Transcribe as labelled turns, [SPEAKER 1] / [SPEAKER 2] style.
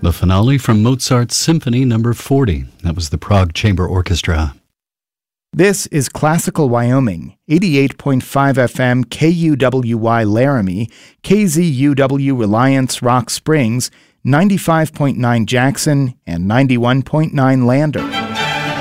[SPEAKER 1] The finale from Mozart's Symphony No. 40. That was the Prague Chamber Orchestra.
[SPEAKER 2] This is Classical Wyoming, 88.5 FM KUWY Laramie, KZUW Reliance Rock Springs, 95.9 Jackson, and 91.9 Lander.